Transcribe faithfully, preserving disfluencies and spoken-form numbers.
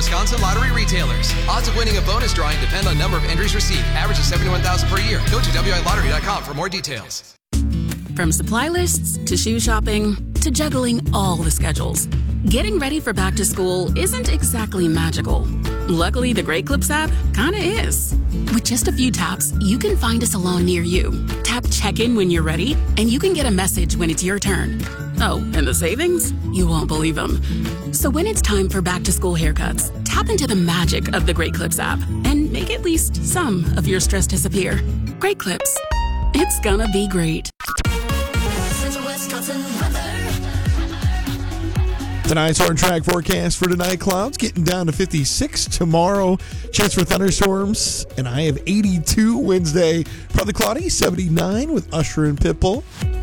Wisconsin lottery retailers. Odds of winning a bonus drawing depend on number of entries received. Average is seventy-one thousand per year. Go to W I lottery dot com for more details. From supply lists to shoe shopping to juggling all the schedules, getting ready for back to school isn't exactly magical. Luckily, the Great Clips app kinda is. With just a few taps, you can find a salon near you. Tap check-in when you're ready, and you can get a message when it's your turn. Oh, and the savings? You won't believe them. So when it's time for back-to-school haircuts, tap into the magic of the Great Clips app and make at least some of your stress disappear. Great Clips. It's gonna be great. Tonight's hard track forecast for tonight. Clouds getting down to fifty-six tomorrow. Chance for thunderstorms. And I have eighty-two Wednesday. Probably cloudy, seventy-nine with Usher and Pitbull.